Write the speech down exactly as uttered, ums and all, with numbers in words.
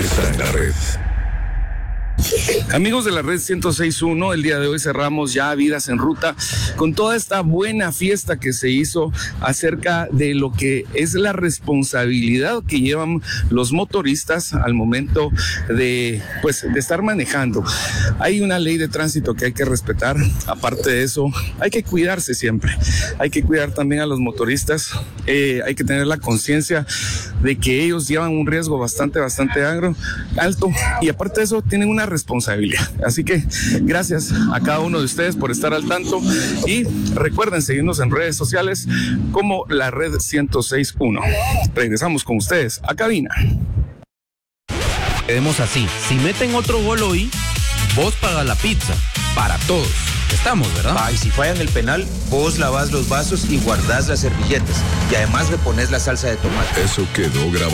está en la red. Amigos de la red ciento seis punto uno, el día de hoy cerramos ya Vidas en Ruta con toda esta buena fiesta que se hizo acerca de lo que es la responsabilidad que llevan los motoristas al momento de, pues, de estar manejando. Hay una ley de tránsito que hay que respetar. Aparte de eso, hay que cuidarse siempre. Hay que cuidar también a los motoristas. Eh, hay que tener la conciencia de que ellos llevan un riesgo bastante, bastante agro, alto, y aparte de eso tienen una responsabilidad. Así que gracias a cada uno de ustedes por estar al tanto y recuerden seguirnos en redes sociales como la red ciento seis punto uno. Regresamos con ustedes a cabina. Quedemos así, si meten otro gol hoy, vos pagas la pizza, para todos. Estamos, ¿verdad? Ah, y si fallan el penal, vos lavás los vasos y guardás las servilletas. Y además le pones la salsa de tomate. Eso quedó grabado.